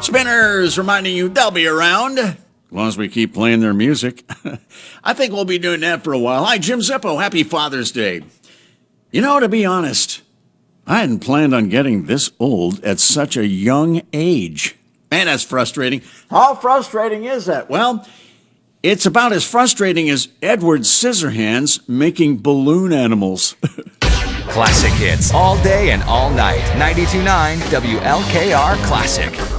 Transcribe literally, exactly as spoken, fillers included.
Spinners reminding you they'll be around as long as we keep playing their music. I think we'll be doing that for a while. Hi, Jim Zippo. Happy Father's Day. You know, to be honest, I hadn't planned on getting this old at such a young age. Man, that's frustrating. How frustrating is that? Well, it's about as frustrating as Edward Scissorhands making balloon animals. Classic hits all day and all night. ninety-two point nine W L K R Classic.